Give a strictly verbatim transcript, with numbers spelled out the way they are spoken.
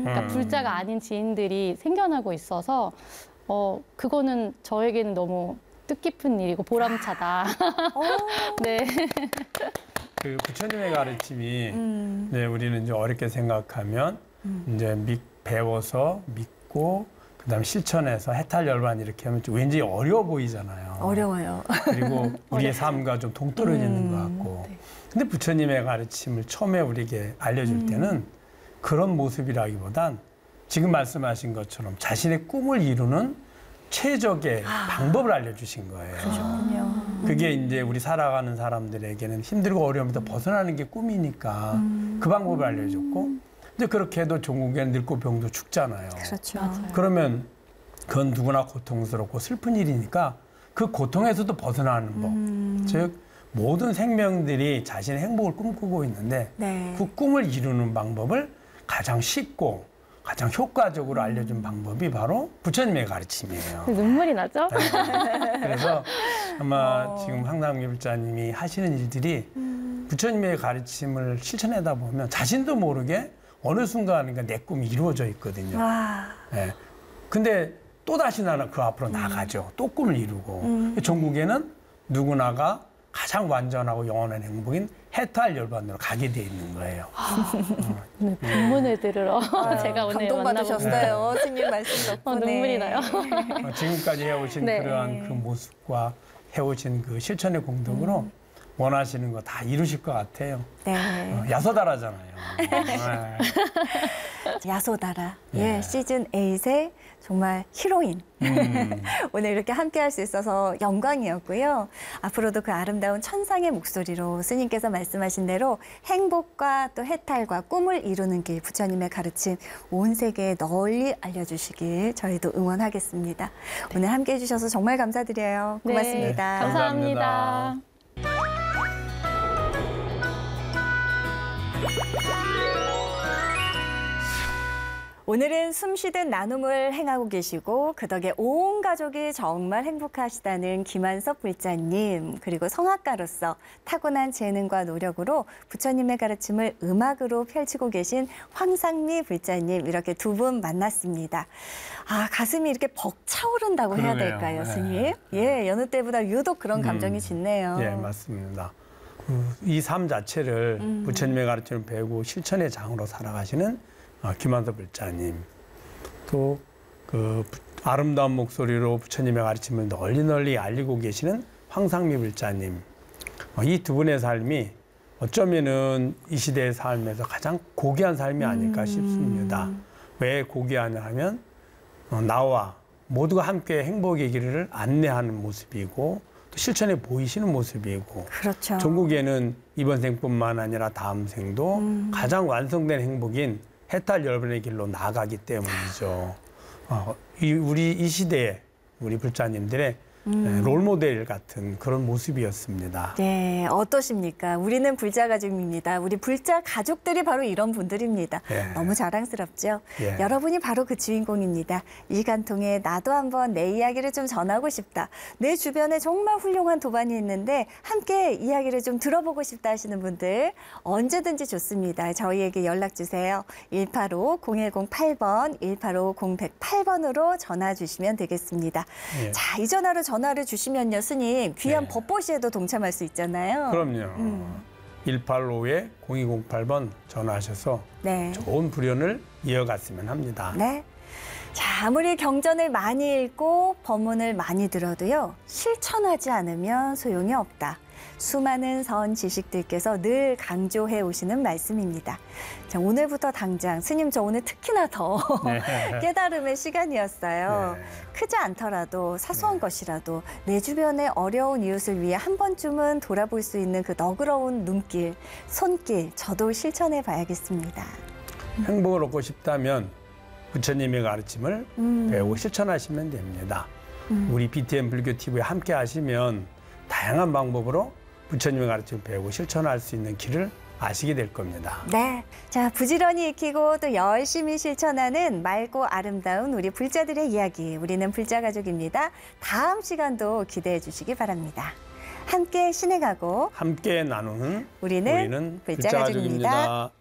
그러니까 불자가 아닌 지인들이 생겨나고 있어서 어 그거는 저에게는 너무 뜻깊은 일이고 보람차다. 네. 그 부처님의 가르침이 음. 네, 우리는 이제 어렵게 생각하면 음. 이제 믿, 배워서 믿고 그다음에 실천해서 해탈열반 이렇게 하면 좀 왠지 어려워 보이잖아요. 어려워요. 그리고 우리의 삶과 좀 동떨어지는 음. 것 같고. 네. 근데 부처님의 가르침을 처음에 우리에게 알려줄 때는 음. 그런 모습이라기보단 지금 말씀하신 것처럼 자신의 꿈을 이루는 최적의 아. 방법을 알려주신 거예요. 그러셨군요. 그게 이제 우리 살아가는 사람들에게는 힘들고 어려움에서 벗어나는 게 꿈이니까 음. 그 방법을 알려줬고 이제 그렇게 해도 종국에는 늙고 병도 죽잖아요. 그렇죠. 맞아요. 그러면 그건 누구나 고통스럽고 슬픈 일이니까 그 고통에서도 벗어나는 법. 음. 즉 모든 생명들이 자신의 행복을 꿈꾸고 있는데 네. 그 꿈을 이루는 방법을 가장 쉽고 가장 효과적으로 알려준 음. 방법이 바로 부처님의 가르침이에요. 눈물이 나죠? 네. 그래서 아마 어. 지금 황상미 불자님이 하시는 일들이 음. 부처님의 가르침을 실천하다 보면 자신도 모르게 어느 순간인가 내 꿈이 이루어져 있거든요. 네. 근데 또 다시 나는 그 앞으로 음. 나가죠. 또 꿈을 이루고. 음. 종국에는 누구나가 가장 완전하고 영원한 행복인 해탈 열반으로 가게 돼 있는 거예요. 아, 네, 본문을 들으러 아, 제가 오늘 감동받으셨어요. 네. 스님 말씀 덕분에. 어, 눈물이 나요. 어, 지금까지 해오신 네. 그러한 그 모습과 해오신 그 실천의 공덕으로 음. 원하시는 거 다 이루실 것 같아요. 네. 어, 야소다라잖아요. 네. 야소다라. 네. 예, 시즌 에잇의 정말 히로인. 음. 오늘 이렇게 함께할 수 있어서 영광이었고요. 앞으로도 그 아름다운 천상의 목소리로 스님께서 말씀하신 대로 행복과 또 해탈과 꿈을 이루는 길 부처님의 가르침 온 세계에 널리 알려주시길 저희도 응원하겠습니다. 네. 오늘 함께해 주셔서 정말 감사드려요. 고맙습니다. 네, 감사합니다. 감사합니다. 오늘은 숨쉬듯 나눔을 행하고 계시고 그 덕에 온 가족이 정말 행복하시다는 김한섭 불자님, 그리고 성악가로서 타고난 재능과 노력으로 부처님의 가르침을 음악으로 펼치고 계신 황상미 불자님, 이렇게 두 분 만났습니다. 아, 가슴이 이렇게 벅차오른다고 해야 그러네요. 될까요, 네. 스님? 예, 여느 때보다 유독 그런 감정이 음. 짙네요. 예, 맞습니다. 이 삶 자체를 음. 부처님의 가르침을 배우고 실천의 장으로 살아가시는 김한섭 불자님, 또 그 아름다운 목소리로 부처님의 가르침을 널리 널리 알리고 계시는 황상미 불자님, 이 두 분의 삶이 어쩌면은 이 시대의 삶에서 가장 고귀한 삶이 아닐까 음. 싶습니다. 왜 고귀하냐 하면 나와 모두가 함께 행복의 길을 안내하는 모습이고 또 실천해 보이시는 모습이고, 그렇죠. 종국에는 이번 생뿐만 아니라 다음 생도 음. 가장 완성된 행복인 해탈 열반의 길로 나아가기 때문이죠. 어, 이, 우리 이 시대에 우리 불자님들의 음. 롤모델 같은 그런 모습이었습니다. 네, 어떠십니까? 우리는 불자 가족입니다. 우리 불자 가족들이 바로 이런 분들입니다. 예. 너무 자랑스럽죠? 예. 여러분이 바로 그 주인공입니다. 이 시간 통해 나도 한번 내 이야기를 좀 전하고 싶다. 내 주변에 정말 훌륭한 도반이 있는데 함께 이야기를 좀 들어보고 싶다 하시는 분들 언제든지 좋습니다. 저희에게 연락 주세요. 일팔오 공일공팔 번, 일팔오 공백팔 번으로 전화 주시면 되겠습니다. 예. 자, 이 전화로 전화를 주시면요, 스님, 귀한 네. 법보시에도 동참할 수 있잖아요. 그럼요. 음. 일팔오 공이공팔 번 전화하셔서 네. 좋은 불연을 이어갔으면 합니다. 네. 자, 아무리 경전을 많이 읽고 법문을 많이 들어도요, 실천하지 않으면 소용이 없다. 수많은 선 지식들께서 늘 강조해 오시는 말씀입니다. 자, 오늘부터 당장, 스님 저 오늘 특히나 더 네. 깨달음의 시간이었어요. 네. 크지 않더라도 사소한 네. 것이라도 내 주변의 어려운 이웃을 위해 한 번쯤은 돌아볼 수 있는 그 너그러운 눈길, 손길, 저도 실천해 봐야겠습니다. 행복을 얻고 싶다면 부처님의 가르침을 음. 배우고 실천하시면 됩니다. 음. 우리 비티엠 불교티비에 함께 하시면 다양한 방법으로 부처님의 가르침을 배우고 실천할 수 있는 길을 아시게 될 겁니다. 네, 자 부지런히 익히고 또 열심히 실천하는 맑고 아름다운 우리 불자들의 이야기, 우리는 불자 가족입니다. 다음 시간도 기대해 주시기 바랍니다. 함께 신행하고 함께 나누는 우리는, 우리는 불자 불자 가족입니다. 가족입니다.